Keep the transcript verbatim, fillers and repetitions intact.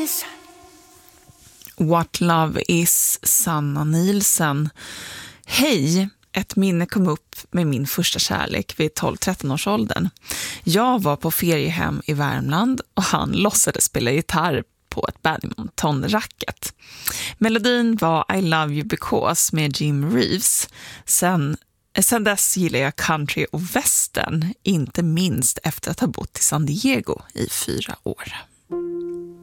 Nilsson. What Love Is, Sanna Nielsen. Hej, ett minne kom upp med min första kärlek vid tolv tretton års åldern. Jag var på feriehem i Värmland och han låtsades spela gitarr på ett badmintonracket. Melodin var I Love You Because med Jim Reeves. Sen, sen dess gillar jag country och western, inte minst efter att ha bott i San Diego i fyra år.